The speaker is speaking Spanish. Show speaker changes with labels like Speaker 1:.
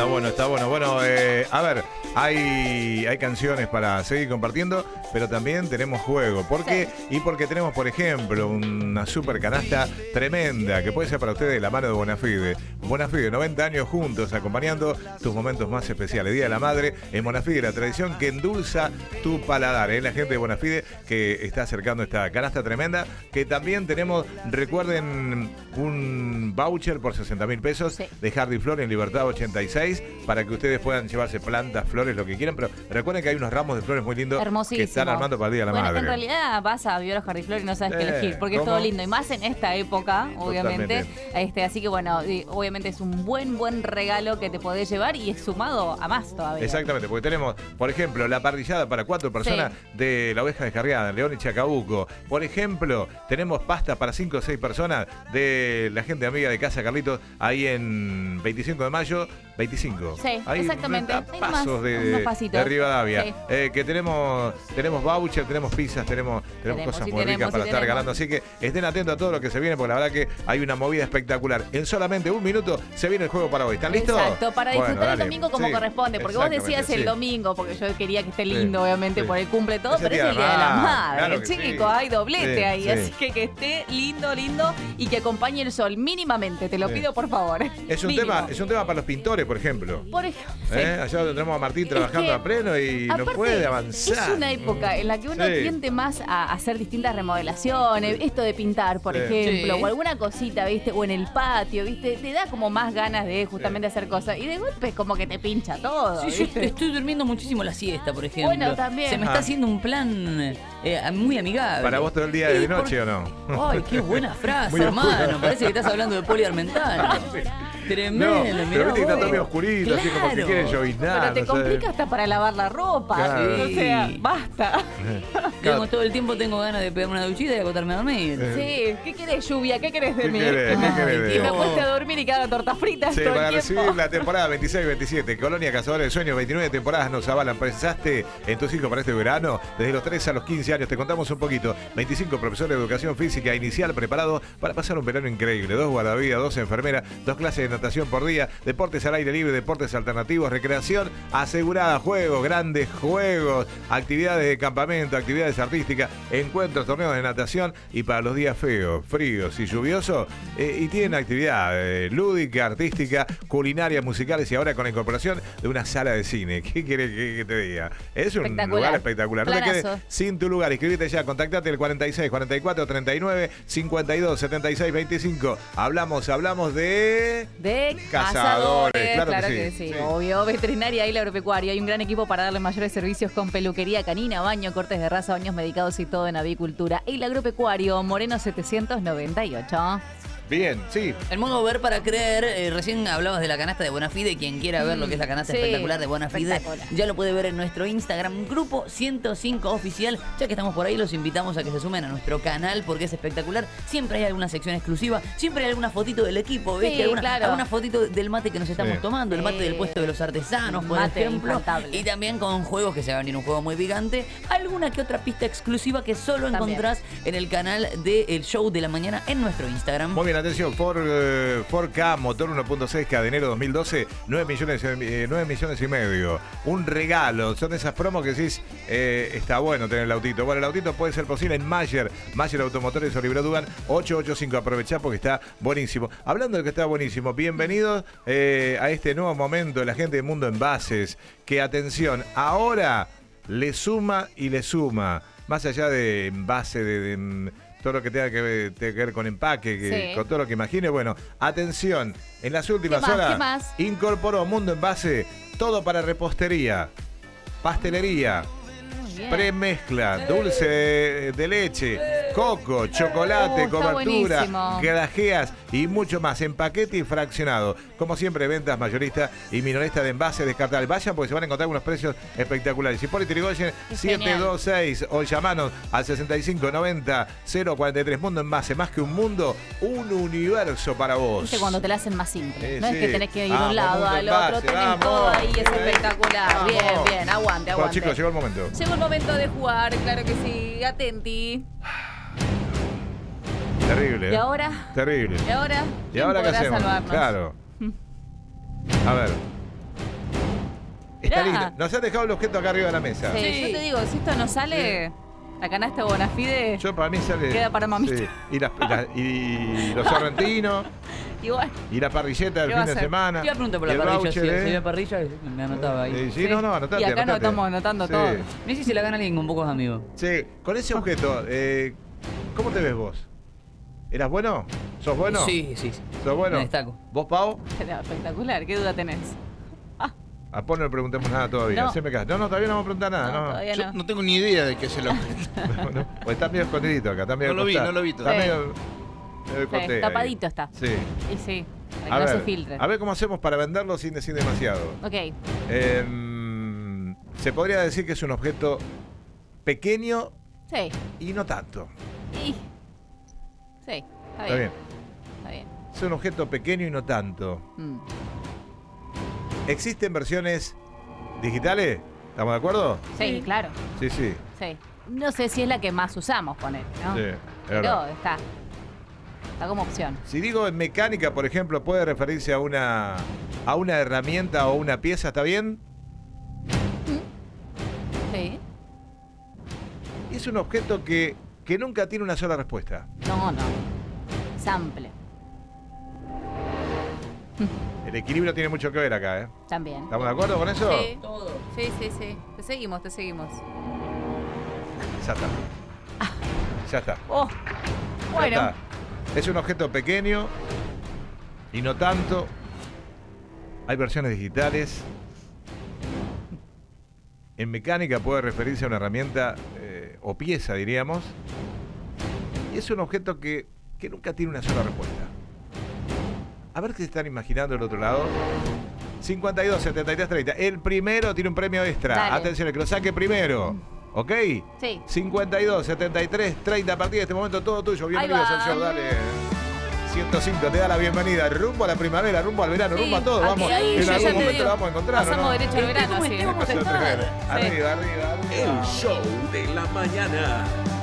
Speaker 1: Está bueno, está bueno. Bueno, a ver, hay canciones para seguir compartiendo, pero también tenemos juego. ¿Por qué? Y porque tenemos, por ejemplo, una super canasta tremenda que puede ser para ustedes de la mano de Bonafide. Bonafide, 90 años juntos, acompañando tus momentos más especiales. Día de la Madre en Bonafide, la tradición que endulza tu paladar. La gente de Bonafide que está acercando esta canasta tremenda, que también tenemos, recuerden, un voucher por 60.000 pesos de Hardy Flor en Libertad 86 para que ustedes puedan llevarse plantas, flores, lo que quieran, pero recuerden que hay unos ramos de flores muy lindos que están armando para el Día de la Madre.
Speaker 2: En realidad vas a Vivero Hardy Flor y no sabes qué elegir, porque es todo lindo, y más en esta época, obviamente. Así que bueno, obviamente es un buen regalo que te podés llevar y es sumado a más todavía.
Speaker 1: Exactamente, porque tenemos, por ejemplo, la parrillada para 4 personas de la Oveja Descarriada, en León y Chacabuco. Por ejemplo, tenemos pasta para 5 o 6 personas de la gente amiga de Casa Carlitos, ahí en 25 de mayo, 25.
Speaker 2: Sí,
Speaker 1: ahí
Speaker 2: exactamente.
Speaker 1: Pasos de Rivadavia. Sí. Que tenemos voucher, tenemos pizzas, tenemos cosas muy ricas para estar regalando. Así que estén atentos a todo lo que se viene, porque la verdad que hay una movida espectacular. En solamente un minuto se viene el juego para hoy. ¿Están listos?
Speaker 2: Exacto, para disfrutar el domingo como corresponde. Porque vos decías el domingo, porque yo quería que esté lindo, obviamente, por el cumple todo, pero es el Día de las Madres. Claro, chicos, hay doblete ahí. Así que esté lindo y que acompañe el sol mínimamente. Te lo pido, por favor.
Speaker 1: Es un tema para los pintores, por ejemplo. Allá tenemos a Martín trabajando a pleno y no puede avanzar.
Speaker 2: Es una época en la que uno tiende más a hacer distintas remodelaciones, esto de pintar, por ejemplo, o alguna cosita, ¿viste? O en el patio, ¿viste? Te da como más ganas de justamente hacer cosas. Y de golpe es como que te pincha todo.
Speaker 3: Sí, yo estoy durmiendo muchísimo la siesta, por ejemplo.
Speaker 2: Bueno, también.
Speaker 3: Se me está haciendo un plan muy amigable.
Speaker 1: ¿Para vos todo el día de noche o no?
Speaker 3: Ay, qué buena frase, hermano. Parece que estás hablando de poliarmental. Tremendo,
Speaker 1: no, pero viste que está todo medio oscurito, así como que quiere lloviznar.
Speaker 2: Pero te complica hasta para lavar la ropa.
Speaker 1: Claro.
Speaker 2: O sea, basta.
Speaker 3: Digamos, todo el tiempo tengo ganas de pegarme una duchita y acostarme a dormir.
Speaker 2: Sí, ¿qué querés, lluvia? ¿Qué querés de mí?
Speaker 1: ¿Qué querés?
Speaker 2: Y me acuesto a dormir y quedar tortas fritas todo
Speaker 1: para
Speaker 2: el tiempo.
Speaker 1: recibir la temporada 26-27, Colonia Cazadores del Sueño, 29 temporadas nos avalan. ¿Pensaste en tus hijos para este verano? Desde los 3 a los 15 años, te contamos un poquito. 25 profesores de educación física inicial preparados para pasar un verano increíble. 2 guardavidas, 2 enfermeras, 2 clases de natación por día, deportes al aire libre, deportes alternativos, recreación asegurada, juegos, grandes juegos, actividades de campamento, actividades artísticas, encuentros, torneos de natación, y para los días feos, fríos y lluviosos, y tienen actividad lúdica, artística, culinaria, musicales, y ahora con la incorporación de una sala de cine. ¿Qué querés que te diga? Es un lugar espectacular. No te quedes sin tu lugar. Inscribite ya, contactate el 46 44 39 52 76 25. Hablamos de
Speaker 2: Cazadores. Claro
Speaker 1: que sí.
Speaker 2: Obvio. Veterinaria y agropecuaria. Hay un gran equipo para darle mayores servicios con peluquería canina, baño, cortes de raza, baños medicados y todo en avicultura. El agropecuario, Moreno 798.
Speaker 1: Bien, sí.
Speaker 3: El modo ver para creer. Recién hablabas de la canasta de Bonafide. Quien quiera ver lo que es la canasta espectacular de Bonafide, ya lo puede ver en nuestro Instagram, Grupo 105 Oficial. Ya que estamos por ahí, los invitamos a que se sumen a nuestro canal porque es espectacular. Siempre hay alguna sección exclusiva, siempre hay alguna fotito del equipo, ¿viste? Alguna fotito del mate que nos estamos tomando, el mate del puesto de los artesanos, por ejemplo. Y también con juegos que se va a venir un juego muy picante. Alguna que otra pista exclusiva que solo encontrás en el canal del Show de la Mañana en nuestro Instagram.
Speaker 1: Muy bien, atención, 4K, motor 1.6 de enero 2012, 9 millones y medio. Un regalo, son esas promos que decís, está bueno tener el autito. Bueno, el autito puede ser posible en Mayer Automotores Olivero Dugan 885. Aprovechá porque está buenísimo. Hablando de que está buenísimo, bienvenidos a este nuevo momento de la gente de Mundo Envases, que atención, ahora le suma y le suma. Más allá de envase, de todo lo que tenga que ver con empaque, con todo lo que imagine. Bueno, atención, en las últimas horas incorporó Mundo Envase todo para repostería, pastelería, premezcla, dulce de leche, coco, chocolate, cobertura, grajeas y mucho más en paquete y fraccionado. Como siempre, ventas mayoristas y minoristas de envases descartables. Vayan porque se van a encontrar unos precios espectaculares. Hipólito Yrigoyen 726 o llamanos al 6590 043. Mundo Envase, más que un mundo, un universo para vos.
Speaker 2: Viste cuando te la hacen más simple. No es que tenés que ir de un lado al otro, tenés todo ahí, es espectacular. Bien, aguante.
Speaker 1: Bueno, chicos, llegó el momento.
Speaker 2: Llegó el momento de jugar, claro que sí. Atenti.
Speaker 1: Terrible.
Speaker 2: ¿Y ahora?
Speaker 1: Terrible.
Speaker 2: ¿Y ahora?
Speaker 1: ¿Y ahora qué hacemos?
Speaker 2: Salvarnos?
Speaker 1: Claro. A ver. Está lindo. Nos han dejado el objeto acá arriba de la mesa.
Speaker 2: Sí, yo te digo, si esto no sale, la canasta de Bonafide
Speaker 1: para mí sale,
Speaker 2: queda para mamita.
Speaker 1: Sí. Y los sorrentinos.
Speaker 2: Igual.
Speaker 1: Y la parrilleta del fin de semana.
Speaker 3: Yo iba a preguntar por la parrilla. Si había parrilla, me anotaba ahí.
Speaker 1: Sí, no, anotate.
Speaker 2: Y acá nos estamos anotando todo.
Speaker 3: No sé si la gana alguien con pocos amigos.
Speaker 1: Sí, con ese objeto, ¿cómo te ves vos? ¿Eras bueno? ¿Sos bueno?
Speaker 3: Sí.
Speaker 1: ¿Sos bueno?
Speaker 3: Me destaco.
Speaker 1: ¿Vos, Pau?
Speaker 2: Espectacular, ¿qué duda tenés?
Speaker 1: A Pau no le preguntemos nada todavía.
Speaker 2: No.
Speaker 1: Todavía no vamos a preguntar nada.
Speaker 2: No, todavía
Speaker 4: Yo no tengo ni idea de qué es el objeto.
Speaker 1: O está medio escondidito acá, está medio
Speaker 4: No lo vi
Speaker 1: Está medio
Speaker 2: tapadito está.
Speaker 1: Sí.
Speaker 2: Y sí, para que no se filtre.
Speaker 1: A ver cómo hacemos para venderlo sin decir demasiado.
Speaker 2: Ok.
Speaker 1: Se podría decir que es un objeto pequeño
Speaker 2: Sí.
Speaker 1: y no tanto.
Speaker 2: Sí,
Speaker 1: Está bien.
Speaker 2: Está bien.
Speaker 1: Es un objeto pequeño y no tanto. ¿Existen versiones digitales? ¿Estamos de acuerdo?
Speaker 2: Sí, claro.
Speaker 1: Sí.
Speaker 2: Sí. No sé si es la que más usamos, poner, ¿no?
Speaker 1: Sí, es
Speaker 2: Pero
Speaker 1: verdad.
Speaker 2: está como opción.
Speaker 1: Si digo en mecánica, por ejemplo, puede referirse a una herramienta o una pieza, ¿está bien?
Speaker 2: Sí.
Speaker 1: Y es un objeto que nunca tiene una sola respuesta.
Speaker 2: No. Sample.
Speaker 1: El equilibrio tiene mucho que ver acá, ¿eh?
Speaker 2: También.
Speaker 1: ¿Estamos de acuerdo con eso?
Speaker 2: Sí.
Speaker 3: Todo.
Speaker 2: Sí. Te seguimos.
Speaker 1: Ya está. Ya está.
Speaker 2: Oh.
Speaker 1: Ya
Speaker 2: Bueno.
Speaker 1: está. Es un objeto pequeño y no tanto. Hay versiones digitales. En mecánica puede referirse a una herramienta o pieza, diríamos. Y es un objeto que nunca tiene una sola respuesta. A ver qué se están imaginando del otro lado. 52, 73, 30. El primero tiene un premio extra.
Speaker 2: Dale.
Speaker 1: Atención, el que lo saque primero. ¿Ok?
Speaker 2: Sí.
Speaker 1: 52, 73, 30. A partir de este momento todo tuyo. Bienvenido,
Speaker 2: Ahí va.
Speaker 1: Sergio. Dale. 105 te da la bienvenida. Rumbo a la primavera, rumbo al verano,
Speaker 2: Sí,
Speaker 1: rumbo a todo.
Speaker 2: aquí,
Speaker 1: Vamos.
Speaker 2: ahí,
Speaker 1: En
Speaker 2: yo
Speaker 1: algún
Speaker 2: ya te
Speaker 1: momento
Speaker 2: digo.
Speaker 1: lo vamos a encontrar.
Speaker 2: Pasamos
Speaker 1: ¿no?
Speaker 2: derecho al verano, sí.
Speaker 1: Arriba.
Speaker 2: Sí.
Speaker 1: Arriba.
Speaker 5: El show de la mañana.